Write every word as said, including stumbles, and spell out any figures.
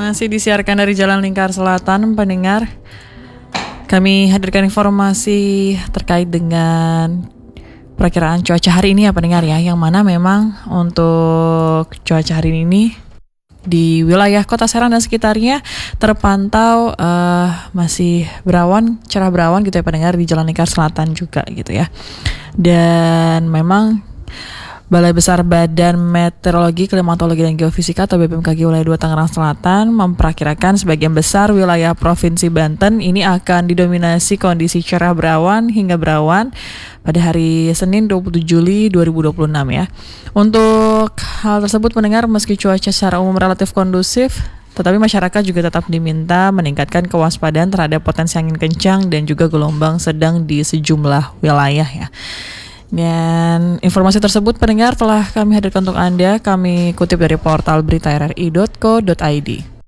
Masih disiarkan dari Jalan Lingkar Selatan, pendengar. Kami hadirkan informasi terkait dengan perakiraan cuaca hari ini ya pendengar ya. Yang mana memang untuk cuaca hari ini di wilayah Kota Serang dan sekitarnya terpantau uh, masih berawan, cerah berawan gitu ya pendengar, di Jalan Lingkar Selatan juga gitu ya. Dan memang Balai Besar Badan Meteorologi, Klimatologi dan Geofisika atau B P M K G wilayah dua Tangerang Selatan memperkirakan sebagian besar wilayah Provinsi Banten ini akan didominasi kondisi cerah berawan hingga berawan pada hari Senin dua puluh tujuh Juli dua ribu dua puluh enam ya. Untuk hal tersebut pendengar, meski cuaca secara umum relatif kondusif, tetapi masyarakat juga tetap diminta meningkatkan kewaspadaan terhadap potensi angin kencang dan juga gelombang sedang di sejumlah wilayah ya. Dan informasi tersebut pendengar telah kami hadirkan untuk Anda. Kami kutip dari portal berita r r i dot co dot i d.